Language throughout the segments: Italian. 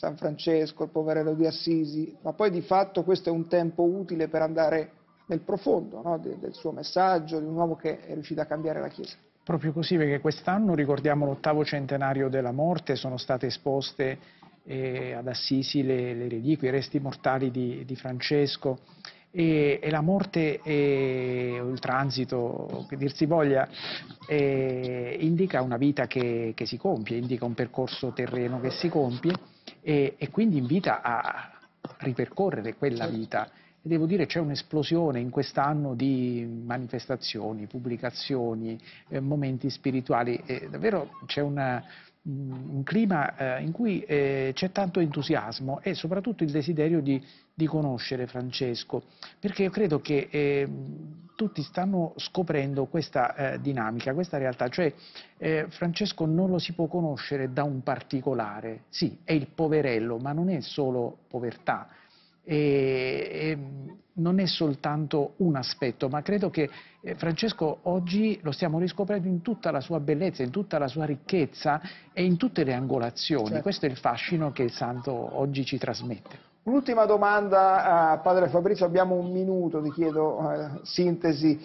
San Francesco, il poverello di Assisi, ma poi di fatto questo è un tempo utile per andare nel profondo, no? del suo messaggio, di un uomo che è riuscito a cambiare la Chiesa. Proprio così, perché quest'anno ricordiamo l'8° centenario della morte, sono state esposte ad Assisi le reliquie, i resti mortali di Francesco, e la morte o il transito, che dir si voglia, indica una vita che si compie, indica un percorso terreno che si compie e quindi invita a ripercorrere quella vita. E devo dire c'è un'esplosione in quest'anno di manifestazioni, pubblicazioni, momenti spirituali, davvero c'è un clima in cui c'è tanto entusiasmo e soprattutto il desiderio di conoscere Francesco, perché io credo che tutti stanno scoprendo questa dinamica, questa realtà, cioè Francesco non lo si può conoscere da un particolare, sì, è il poverello, ma non è solo povertà. E non è soltanto un aspetto, ma credo che Francesco oggi lo stiamo riscoprendo in tutta la sua bellezza, in tutta la sua ricchezza e in tutte le angolazioni. Certo. Questo è il fascino che il santo oggi ci trasmette. Un'ultima domanda a padre Fabrizio, abbiamo un minuto, ti chiedo sintesi.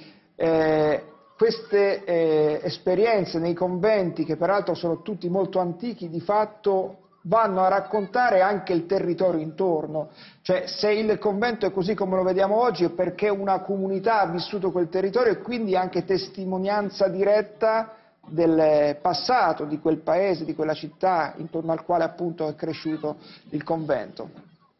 Queste esperienze nei conventi, che peraltro sono tutti molto antichi, di fatto vanno a raccontare anche il territorio intorno, cioè se il convento è così come lo vediamo oggi è perché una comunità ha vissuto quel territorio e quindi anche testimonianza diretta del passato di quel paese, di quella città intorno al quale appunto è cresciuto il convento.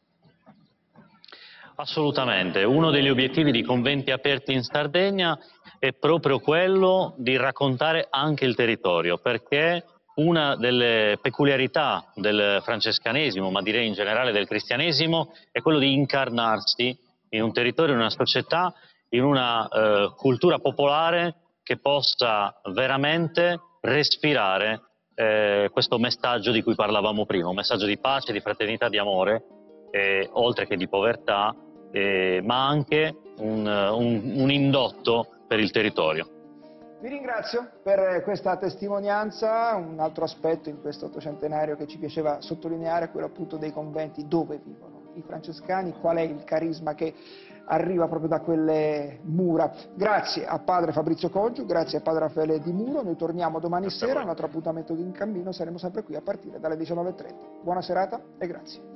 Assolutamente, uno degli obiettivi di Conventi Aperti in Sardegna è proprio quello di raccontare anche il territorio, perché una delle peculiarità del francescanesimo, ma direi in generale del cristianesimo, è quello di incarnarsi in un territorio, in una società, in una cultura popolare che possa veramente respirare questo messaggio di cui parlavamo prima, un messaggio di pace, di fraternità, di amore, oltre che di povertà, ma anche un indotto per il territorio. Vi ringrazio per questa testimonianza, un altro aspetto in questo ottocentenario che ci piaceva sottolineare è quello appunto dei conventi, dove vivono i francescani, qual è il carisma che arriva proprio da quelle mura. Grazie a padre Fabrizio Congiu, grazie a padre Raffaele Di Muro, noi torniamo domani sera, un altro appuntamento di In Cammino, saremo sempre qui a partire dalle 19:30. Buona serata e grazie.